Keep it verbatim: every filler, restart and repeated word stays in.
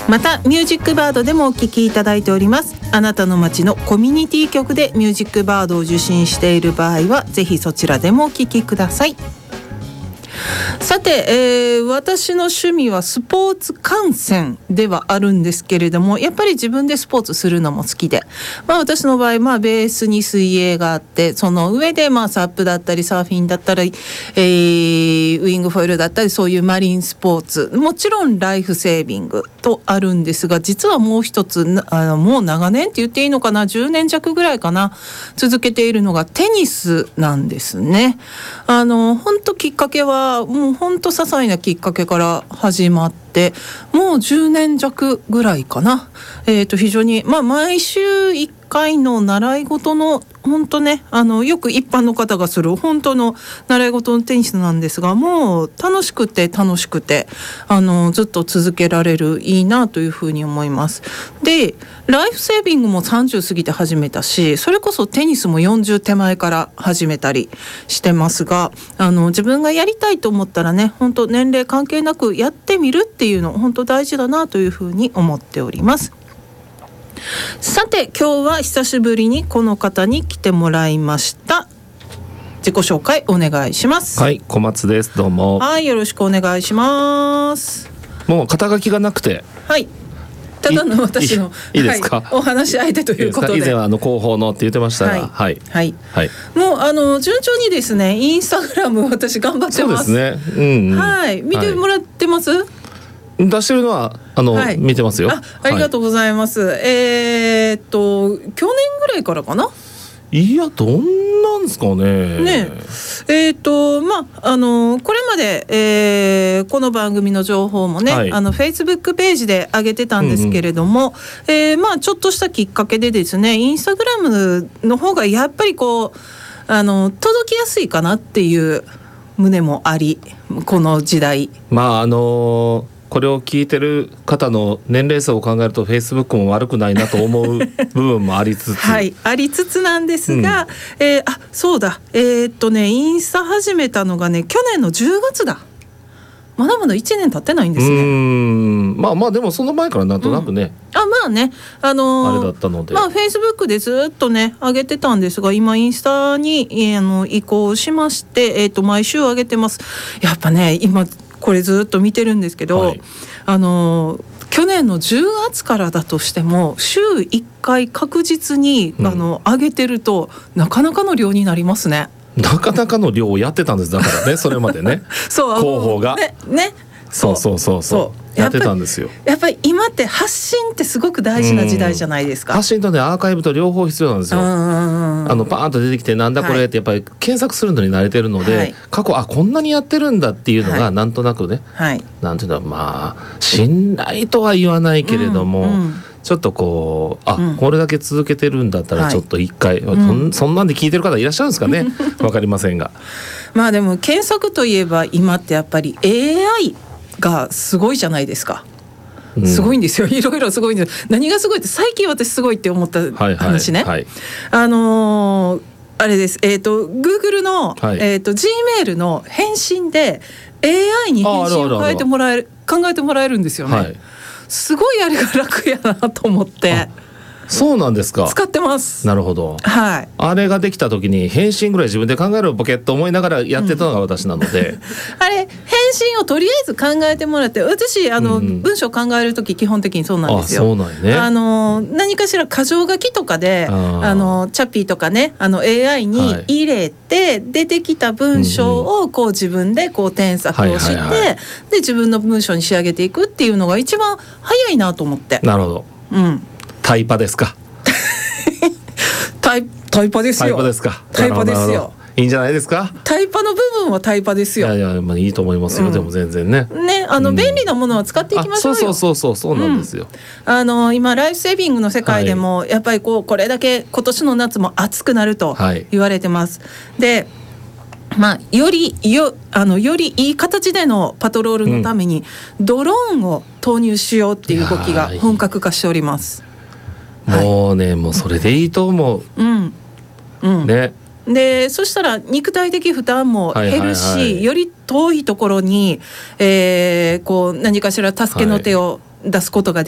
またミュージックバードでもお聞きいただいております。あなたの街のコミュニティ局でミュージックバードを受信している場合はぜひそちらでもお聞きください。さて、えー、私の趣味はスポーツ観戦ではあるんですけれども、やっぱり自分でスポーツするのも好きで、まあ、私の場合、まあ、ベースに水泳があって、その上で、まあ、サップだったりサーフィンだったり、えー、ウィングフォイルだったり、そういうマリンスポーツ、もちろんライフセービングとあるんですが、実はもう一つ、あのもう長年って言っていいのかな、じゅうねん弱ぐらいかな、続けているのがテニスなんですね。あの本当きっかけはもう本当些細なきっかけから始まって、もうじゅうねん弱ぐらいかな、えー、と非常に、まあ、毎週いっかいの習い事の本当ね、あのよく一般の方がする本当の習い事のテニスなんですが、もう楽しくて楽しくてあのずっと続けられる、いいなというふうに思います。でライフセービングもさんじゅう過ぎて始めたし、それこそテニスもよんじゅう手前から始めたりしてますが、あの自分がやりたいと思ったらね、本当年齢関係なくやってみるっていうの本当大事だなというふうに思っております。さて今日は久しぶりにこの方に来てもらいました。自己紹介お願いします。 はい、小松です。どうも。 はい、よろしくお願いします。 もう肩書きがなくて、 はい、ただの私のいいですか、 はい、お話し相手ということで、 以前はあの広報のって言ってましたが、 はいはいはいはい、 もうあの順調にですね、インスタグラム私頑張ってます。 そうですね、うんうん、 はい、見てもらってます、はい、 出してるのはあの、はい、見てますよ。 あ, ありがとうございます、はい、えー、っと去年ぐらいからかな。 いやどんなんですかね。 ねえー、とまああのこれまで、えー、この番組の情報もね、はい、あの Facebook ページで上げてたんですけれども、うんうん、えー、まあちょっとしたきっかけでですね、インスタグラムの方がやっぱりこうあの届きやすいかなっていう旨もあり、この時代まああのーこれを聞いてる方の年齢層を考えると Facebook も悪くないなと思う部分もありつつはいありつつなんですが、うん、えー、あそうだえー、っとねインスタ始めたのがね去年のじゅうがつだ。まだまだいちねん経ってないんですね。 うーんまあまあでもその前からなんとなくね、 うん、あまあねあのー、 あれだったので、 まあ Facebook でずっとね上げてたんですが、今インスタに、えー、あの移行しまして、えー、っと毎週上げてます。やっぱね今これずっと見てるんですけど、はい、あの去年のじゅうがつからだとしても週いっかい確実に、うん、あの上げてるとなかなかの量になりますね。 なかなかの量をやってたんです。だからねそれまでねそう広報がね, ねそうそうそうそうやってたんですよ。 やっぱり今って発信ってすごく大事な時代じゃないですか。 発信とねアーカイブと両方必要なんですよ。あのパーンと出てきてなんだこれってやっぱり検索するのに慣れてるので、はい、過去あこんなにやってるんだっていうのがなんとなくね、はい、なんていうのまあ信頼とは言わないけれども、うんうん、ちょっとこうあ、うん、これだけ続けてるんだったらちょっと一回、はい、そんなんで聞いてる方いらっしゃるんですかねわかりませんがまあでも検索といえば今ってやっぱり エーアイ がすごいじゃないですか。すごいんですよ、いろいろすごいんです。何がすごいって最近私すごいって思った話ね、はいはいはい、あのー、あれです、えーと Google の、はいえーと Gmail の返信で エーアイ に返信を変えてもらえる考えてもらえるんですよね、はい、すごいあれが楽やなと思って。 そうなんですか。 使ってます。 なるほど、 はい、 あれができた時に返信ぐらい自分で考えるボケと思いながらやってたのが私なので、うん、 あれ返信をとりあえず考えてもらって、私あの、うん、文章考える時基本的にそうなんですよ。 あ、そうなんね、 あの何かしら箇条書きとかでああのチャッピーとかねあの エーアイ に入れて、はい、出てきた文章をこう自分でこう添削をして、はいはいはい、で自分の文章に仕上げていくっていうのが一番早いなと思って。 なるほど、うん、タイパですかタイ、タイパですよ。 タイパですか。 タイパですよ。 いいんじゃないですか。 タイパの部分はタイパですよ。 いやいや、まあ、いいと思いますよ、うん、でも全然ねねあの、うん、便利なものは使っていきましょうよ。 そうそうそうそうそうなんですよ、 うん、あの今ライフセービングの世界でも、はい、やっぱりこうこれだけ今年の夏も暑くなると言われてます、はい、でまあ、よりよあのよりいい形でのパトロールのために、うん、ドローンを投入しようっていう動きが本格化しております。 もうね、はい、もうそれでいいと思う、うんうん、ね。 でそしたら肉体的負担も減るし、はいはいはい、より遠いところに、えー、こう何かしら助けの手を出すことができる、